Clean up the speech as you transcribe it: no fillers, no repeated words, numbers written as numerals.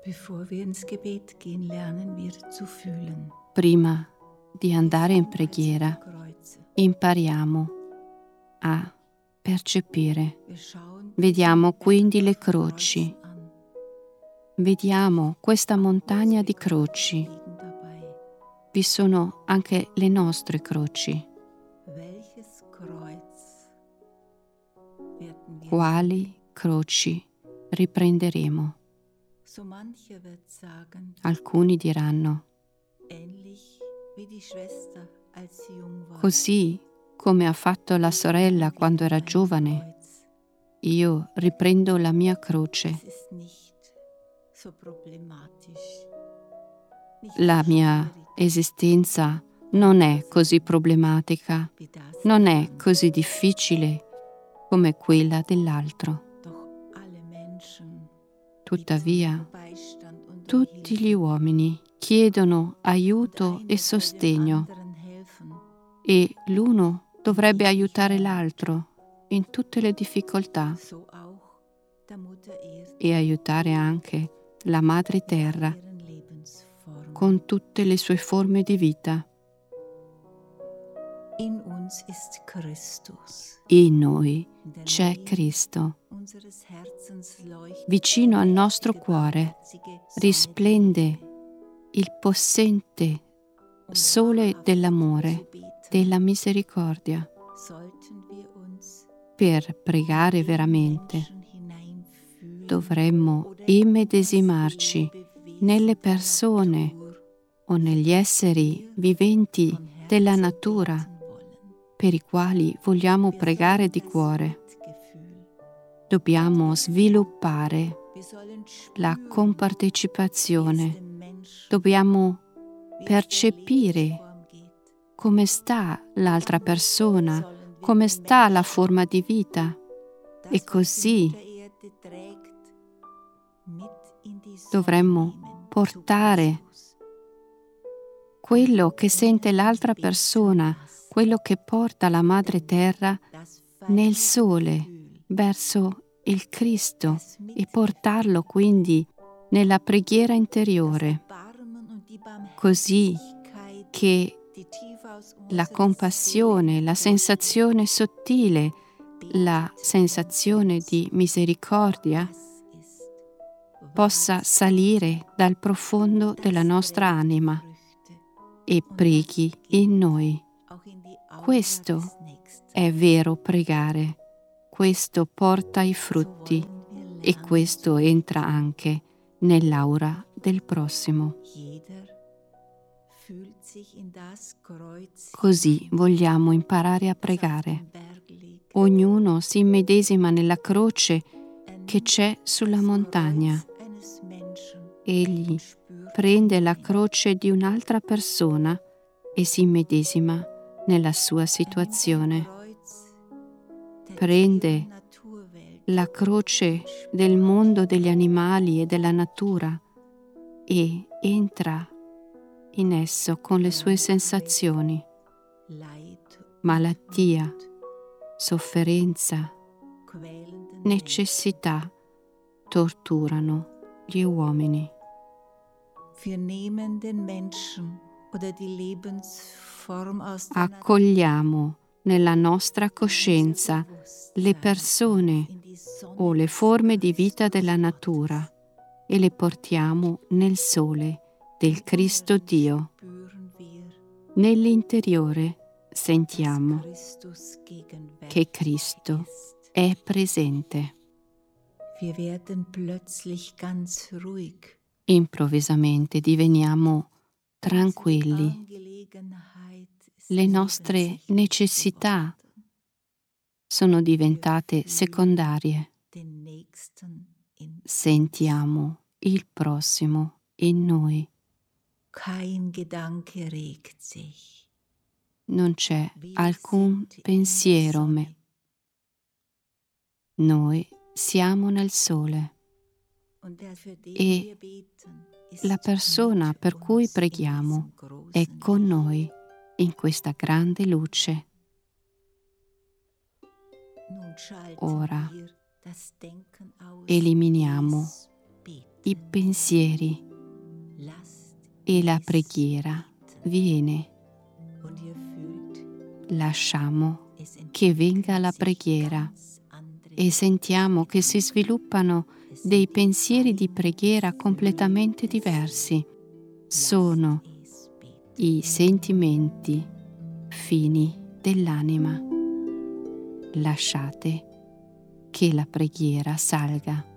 Bevor wir ins Gebet gehen, lernen wir zu fühlen. Prima di andare in preghiera, impariamo a percepire. Vediamo quindi le croci. Vediamo questa montagna di croci. Vi sono anche le nostre croci. Quali croci riprenderemo? Alcuni diranno: così come ha fatto la sorella quando era giovane, io riprendo la mia croce. La mia esistenza non è così problematica, non è così difficile come quella dell'altro. Tuttavia, tutti gli uomini chiedono aiuto e sostegno e l'uno dovrebbe aiutare l'altro in tutte le difficoltà e aiutare anche la Madre Terra con tutte le sue forme di vita. In noi c'è Cristo. Vicino al nostro cuore risplende il possente sole dell'amore, della misericordia. Per pregare veramente dovremmo immedesimarci nelle persone o negli esseri viventi della natura per i quali vogliamo pregare di cuore. Dobbiamo sviluppare la compartecipazione, dobbiamo percepire come sta l'altra persona, come sta la forma di vita e così dovremmo portare quello che sente l'altra persona, quello che porta la Madre Terra nel sole verso il Cristo e portarlo quindi nella preghiera interiore, così che la compassione, la sensazione sottile, la sensazione di misericordia possa salire dal profondo della nostra anima e preghi in noi. Questo è vero pregare, questo porta i frutti e questo entra anche nell'aura del prossimo. Così vogliamo imparare a pregare. Ognuno si immedesima nella croce che c'è sulla montagna. Egli prende la croce di un'altra persona e si immedesima nella sua situazione. Prende la croce del mondo degli animali e della natura e entra in esso con le sue sensazioni. Malattia, sofferenza, necessità torturano gli uomini. Accogliamo nella nostra coscienza le persone o le forme di vita della natura e le portiamo nel sole del Cristo Dio. Nell'interiore sentiamo che Cristo è presente. Improvvisamente diveniamo tranquilli. Le nostre necessità sono diventate secondarie. Sentiamo il prossimo in noi. Non c'è alcun pensiero. Noi siamo nel sole e la persona per cui preghiamo è con noi in questa grande luce. Ora eliminiamo i pensieri e la preghiera viene. Lasciamo che venga la preghiera e sentiamo che si sviluppano dei pensieri di preghiera completamente diversi. Sono i sentimenti fini dell'anima. Lasciate che la preghiera salga.